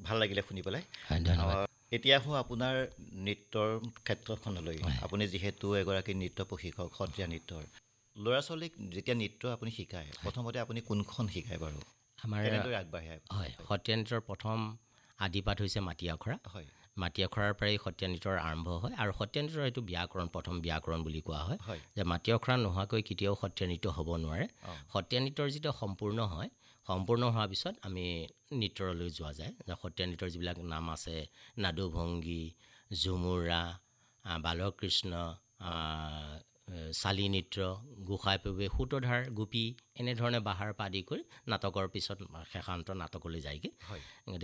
ভাল লাগিলে শুনি পেলাই। হয়, ধন্যবাদ। এতিয়া আহোঁ আপোনাৰ নৃত্যৰ ক্ষেত্ৰখনলৈ। আপুনি যিহেতু এগৰাকী নৃত্য প্ৰশিক্ষক সত্ৰীয়া নৃত্যৰ, ল'ৰা ছোৱালীক যেতিয়া নৃত্য আপুনি শিকায়, প্ৰথমতে আপুনি কোনখন শিকায় বাৰু? আমাৰ কেনেদৰে আগবাঢ়ে? হয়, সত্ৰীয়া নৃত্যৰ প্ৰথম আদিপাঠ হৈছে মাটি আখৰা। হয় মাটি আখৰাৰ পৰাই সত্ৰীয়া নৃত্যৰ আৰম্ভ হয় আৰু সত্ৰীয়া নৃত্যৰ এইটো ব্যাকৰণ, প্ৰথম ব্যাকৰণ বুলি কোৱা হয় হয় যে মাটি আখৰা নোহোৱাকৈ কেতিয়াও সত্ৰীয়া নৃত্য হ'ব নোৱাৰে। অঁ সত্ৰীয়া নৃত্যৰ যেতিয়া সম্পূৰ্ণ হয়, সম্পূৰ্ণ হোৱাৰ পিছত আমি নৃত্যলৈ যোৱা যায়। যে সত্ৰীয়া নৃত্যৰ যিবিলাক নাম আছে, নাদুভংগী, ঝুমুৰা, বালকৃষ্ণ, চালি নৃত্য, গোসাই প্ৰৱেশ, সূতধাৰ, গোপী, এনেধৰণে বাহাৰ পৰা আদি কৰি নাটকৰ পিছত শেষান্ত নাটকলৈ যায়গৈ। হয়